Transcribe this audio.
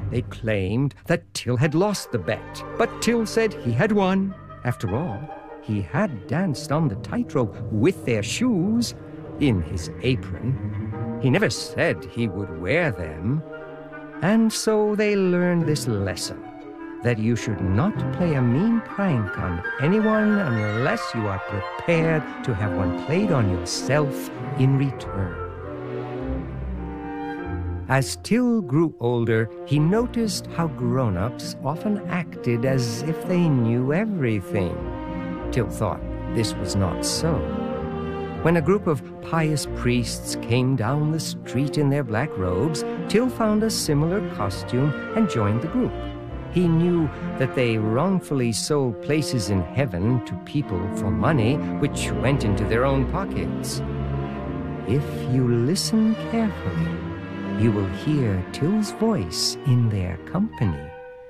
They claimed that Till had lost the bet, but Till said he had won. After all, he had danced on the tightrope with their shoes in his apron. He never said he would wear them. And so they learned this lesson, that you should not play a mean prank on anyone unless you are prepared to have one played on yourself in return. As Till grew older, he noticed how grown-ups often acted as if they knew everything. Till thought this was not so. When a group of pious priests came down the street in their black robes, Till found a similar costume and joined the group. He knew that they wrongfully sold places in heaven to people for money, which went into their own pockets. If you listen carefully, you will hear Till's voice in their company.